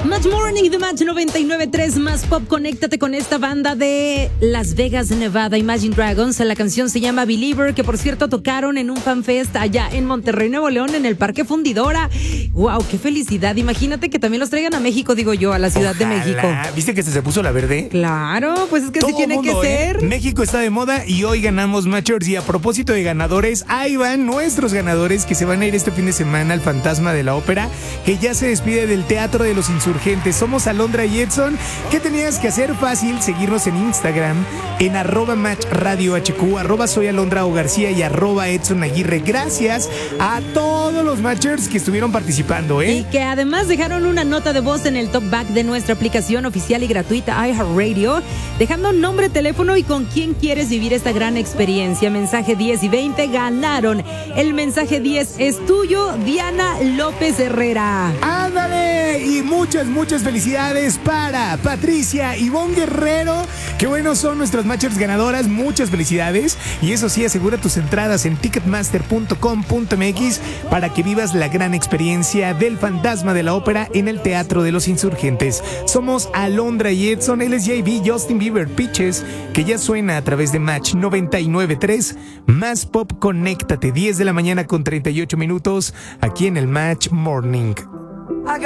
Match Morning de Match 99.3 Más Pop. Conéctate con esta banda de Las Vegas, Nevada, Imagine Dragons. La canción se llama Believer, que por cierto tocaron en un fanfest allá en Monterrey, Nuevo León, en el Parque Fundidora. ¡Wow! ¡Qué felicidad! Imagínate que también los traigan a México, digo yo, a la Ciudad de México. ¿Viste que se puso la verde? Claro, pues es que así tiene mundo, que ser. México está de moda y hoy ganamos Matchers. Y a propósito de ganadores, ahí van nuestros ganadores que se van a ir este fin de semana al Fantasma de la Ópera, que ya se despide del Teatro de los Insurgentes. Somos Alondra y Edson. ¿Qué tenías que hacer? Fácil, seguirnos en Instagram, en @MatchRadioHQ, soy Alondra o García y @Edson Aguirre. Gracias a todos los Matchers que estuvieron participando, Y que además dejaron una nota de voz en el talkback de nuestra aplicación oficial y gratuita iHeartRadio, dejando nombre, teléfono y con quién quieres vivir esta gran experiencia. Mensaje 10 y 20 ganaron. El mensaje 10 es tuyo, Diana López Herrera. ¡Ándale! Y muchas felicidades para Patricia Ivonne Guerrero. Qué bueno, son nuestras Matchers ganadoras. Muchas felicidades. Y eso sí, asegura tus entradas en ticketmaster.com.mx para que vivas la gran experiencia del Fantasma de la Ópera en el Teatro de los Insurgentes. Somos Alondra y Edson. Él es JB, Justin Bieber, Pitches, que ya suena a través de Match 99.3. Más Pop, conéctate. 10 de la mañana con 38 minutos aquí en el Match Morning.